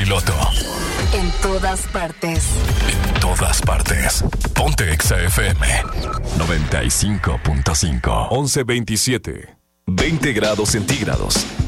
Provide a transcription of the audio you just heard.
piloto. En todas partes. En todas partes. Ponte Exa FM 95.5. 11:27. 20 grados centígrados.